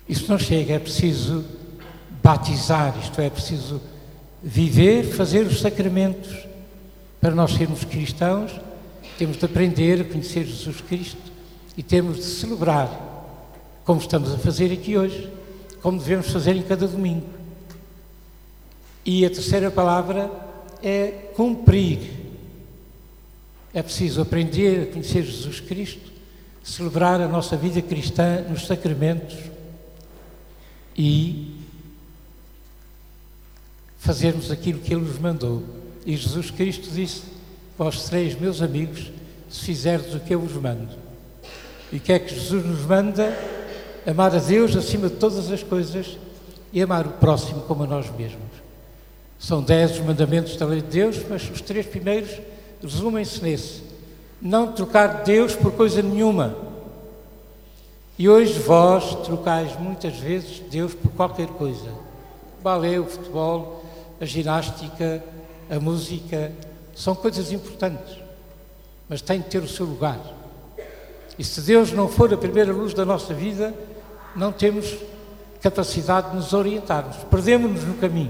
Isso não chega, é preciso batizar, isto é preciso viver, fazer os sacramentos. Para nós sermos cristãos, temos de aprender a conhecer Jesus Cristo e temos de celebrar, como estamos a fazer aqui hoje, como devemos fazer em cada domingo. E a terceira palavra é cumprir. É preciso aprender a conhecer Jesus Cristo, celebrar a nossa vida cristã nos sacramentos e fazermos aquilo que Ele nos mandou. E Jesus Cristo disse: vós sereis meus amigos se fizerdes o que eu vos mando. E o que é que Jesus nos manda? Amar a Deus acima de todas as coisas e amar o próximo como a nós mesmos. São 10 os mandamentos da lei de Deus, mas os 3 primeiros resumem-se nesse: não trocar Deus por coisa nenhuma. E hoje vós trocais muitas vezes Deus por qualquer coisa. O balé, o futebol, a ginástica, a música, são coisas importantes, mas têm de ter o seu lugar. E se Deus não for a primeira luz da nossa vida, não temos capacidade de nos orientarmos, perdemos-nos no caminho.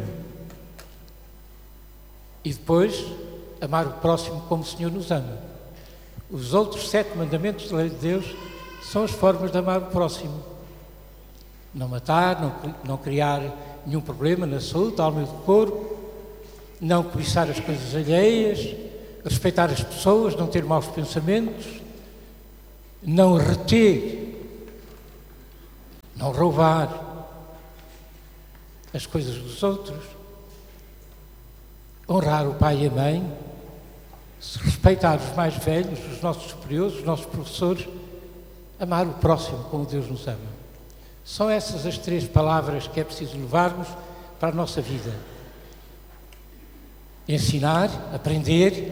E depois, amar o próximo como o Senhor nos ama. Os outros 7 mandamentos da lei de Deus são as formas de amar o próximo. Não matar, não criar nenhum problema na saúde, da alma e do corpo, não cobiçar as coisas alheias, respeitar as pessoas, não ter maus pensamentos, não reter, não roubar as coisas dos outros, honrar o pai e a mãe, respeitar os mais velhos, os nossos superiores, os nossos professores, amar o próximo como Deus nos ama. São essas as 3 palavras que é preciso levarmos para a nossa vida. Ensinar, aprender,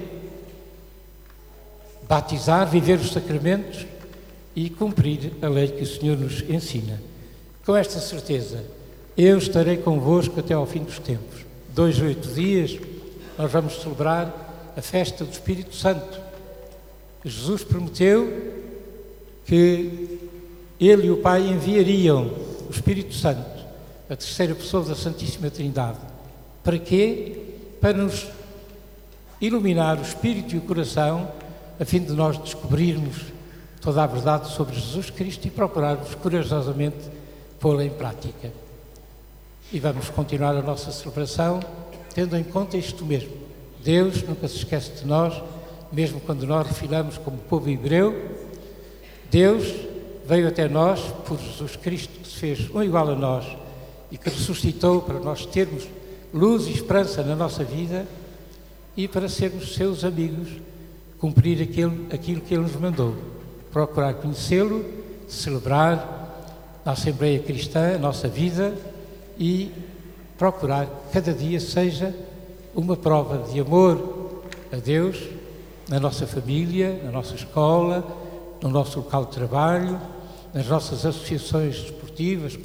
batizar, viver os sacramentos e cumprir a lei que o Senhor nos ensina. Com esta certeza, eu estarei convosco até ao fim dos tempos. 2 a 8 dias, nós vamos celebrar a festa do Espírito Santo. Jesus prometeu que Ele e o Pai enviariam o Espírito Santo, a terceira pessoa da Santíssima Trindade. Para quê? Para nos iluminar o espírito e o coração, a fim de nós descobrirmos toda a verdade sobre Jesus Cristo e procurarmos corajosamente pô-la em prática. E vamos continuar a nossa celebração tendo em conta isto mesmo. Deus nunca se esquece de nós, mesmo quando nós refilamos como povo hebreu. Deus veio até nós por Jesus Cristo, que se fez um igual a nós e que ressuscitou para nós termos luz e esperança na nossa vida e para sermos seus amigos, cumprir aquilo que Ele nos mandou, procurar conhecê-lo, celebrar na Assembleia Cristã a nossa vida e procurar que cada dia seja uma prova de amor a Deus na nossa família, na nossa escola, no nosso local de trabalho, nas nossas associações desportivas,